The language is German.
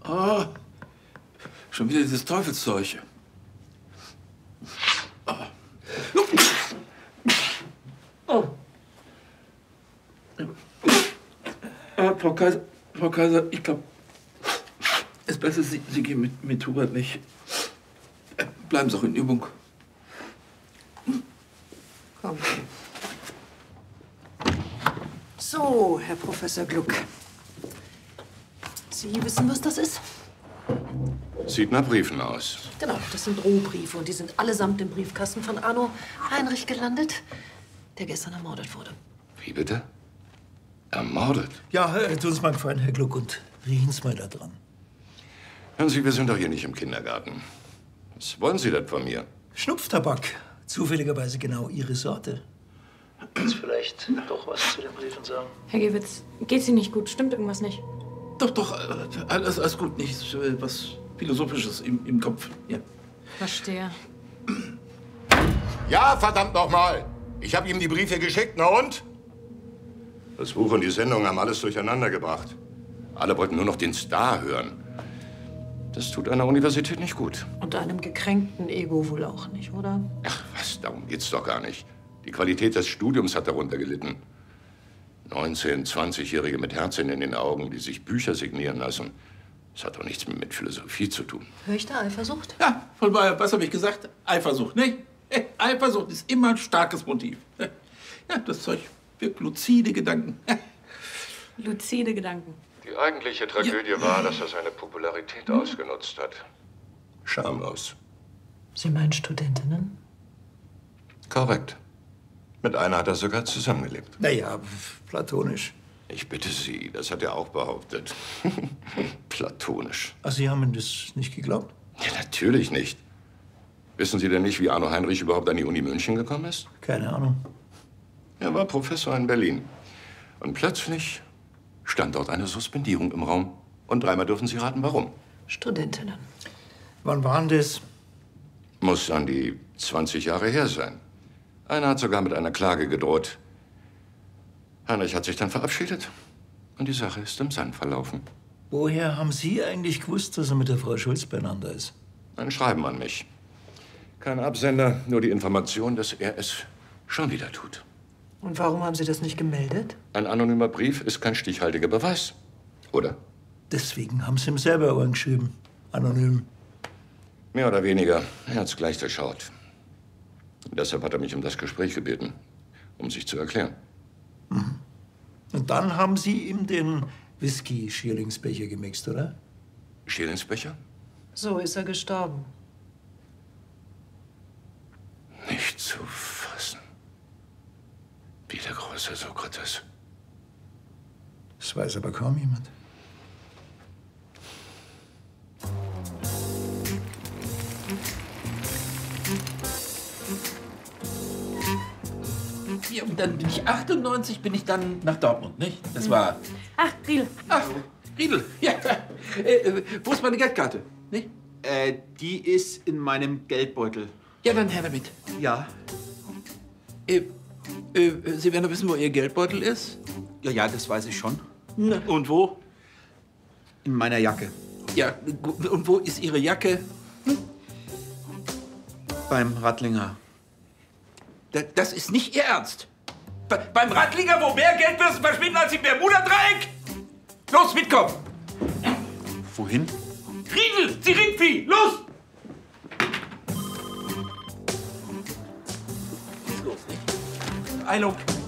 Oh, schon wieder dieses Teufelszeug. Oh. Oh. Frau Kaiser, ich glaube, es ist besser, Sie gehen mit Hubert nicht. Bleiben Sie auch in Übung. Komm. So, Herr Professor Gluck. Sie wissen, was das ist? Sieht nach Briefen aus. Genau, das sind Drohbriefe und die sind allesamt im Briefkasten von Arno Heinrich gelandet, der gestern ermordet wurde. Wie bitte? Ermordet? Ja, tun Sie mal einen Gefallen, Herr Gluck, und riechen Sie mal da dran. Hören Sie, wir sind doch hier nicht im Kindergarten. Was wollen Sie denn von mir? Schnupftabak. Zufälligerweise genau Ihre Sorte. Kannst vielleicht doch was zu den Briefen sagen? Herr Gewitz, geht's Ihnen nicht gut? Stimmt irgendwas nicht? Doch, alles gut. Nichts was Philosophisches im Kopf. Ja. Verstehe. Ja, verdammt noch mal! Ich habe ihm die Briefe geschickt, na und? Das Buch und die Sendung haben alles durcheinander gebracht. Alle wollten nur noch den Star hören. Das tut einer Universität nicht gut. Und einem gekränkten Ego wohl auch nicht, oder? Ach, was, darum geht's doch gar nicht. Die Qualität des Studiums hat darunter gelitten. 19-, 20-Jährige mit Herzchen in den Augen, die sich Bücher signieren lassen. Das hat doch nichts mit Philosophie zu tun. Höre ich da Eifersucht? Ja, von Bayer, was habe ich gesagt? Eifersucht, ne? Eifersucht ist immer ein starkes Motiv. Ja, das Zeug wirkt luzide Gedanken. Luzide Gedanken. Die eigentliche Tragödie war, dass er seine Popularität ausgenutzt hat. Schamlos. Sie meinen Studentinnen? Korrekt. Mit einer hat er sogar zusammengelebt. Naja, platonisch. Ich bitte Sie, das hat er auch behauptet. Platonisch. Ach, Sie haben ihm das nicht geglaubt? Ja, natürlich nicht. Wissen Sie denn nicht, wie Arno Heinrich überhaupt an die Uni München gekommen ist? Keine Ahnung. Er war Professor in Berlin. Und plötzlich stand dort eine Suspendierung im Raum. Und dreimal dürfen Sie raten, warum. Studentinnen. Wann waren das? Muss an die 20 Jahre her sein. Einer hat sogar mit einer Klage gedroht. Heinrich hat sich dann verabschiedet. Und die Sache ist im Sand verlaufen. Woher haben Sie eigentlich gewusst, dass er mit der Frau Schulz beieinander ist? Ein Schreiben an mich. Kein Absender, nur die Information, dass er es schon wieder tut. Und warum haben Sie das nicht gemeldet? Ein anonymer Brief ist kein stichhaltiger Beweis, oder? Deswegen haben Sie ihm selber Ohren geschrieben. Anonym. Mehr oder weniger. Er hat's gleich durchschaut. Und deshalb hat er mich um das Gespräch gebeten, um sich zu erklären. Mhm. Und dann haben Sie ihm den Whisky-Schierlingsbecher gemixt, oder? Schierlingsbecher? So ist er gestorben. Nicht zu fassen. Wie der große Sokrates. Das weiß aber kaum jemand. Ja, und dann bin ich 98, bin ich dann nach Dortmund, nicht? Das war... Ach, Riedel. Ach, Riedel, ja. Wo ist meine Geldkarte? Nicht? Die ist in meinem Geldbeutel. Ja, dann her damit. Ja. Sie werden doch wissen, wo Ihr Geldbeutel ist? Ja, das weiß ich schon. Na, und wo? In meiner Jacke. Ja, und wo ist Ihre Jacke? Beim Rattlinger. Das ist nicht Ihr Ernst. Beim Rattlinger, wo mehr Geldbörsen verschwinden als im Bermuda-Dreieck? Los, mitkommen! Wohin? Riedel, Sie Rindvieh, los! Los, nicht? Eilung.